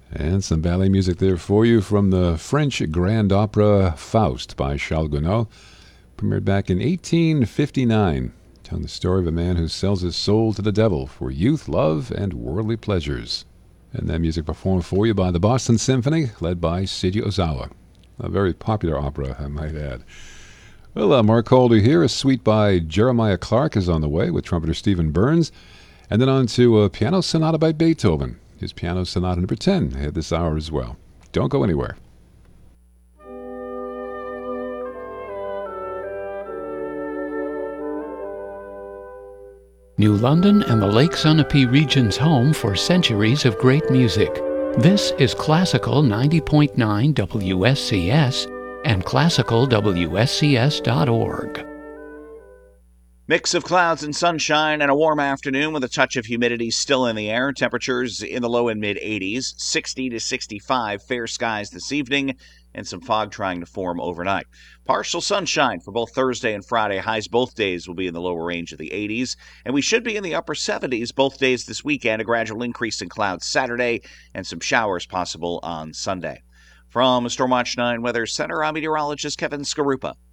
And some ballet music there for you from the French Grand Opera Faust by Charles Gounod, premiered back in 1859, telling the story of a man who sells his soul to the devil for youth, love, and worldly pleasures. And that music performed for you by the Boston Symphony, led by Seiji Ozawa. A very popular opera, I might add. Well, Mark Holder here. A suite by Jeremiah Clark is on the way with trumpeter Stephen Burns. And then on to a piano sonata by Beethoven. His Piano Sonata number 10 ahead this hour as well. Don't go anywhere. New London and the Lake Sunapee region's home for centuries of great music. This is Classical 90.9 WSCS and classicalwscs.org. Mix of clouds and sunshine and a warm afternoon with a touch of humidity still in the air. Temperatures in the low and mid 80s, 60 to 65, fair skies this evening, and some fog trying to form overnight. Partial sunshine for both Thursday and Friday. Highs both days will be in the lower range of the 80s, and we should be in the upper 70s both days this weekend. A gradual increase in clouds Saturday and some showers possible on Sunday. From Stormwatch 9 Weather Center, I'm meteorologist Kevin Skarupa.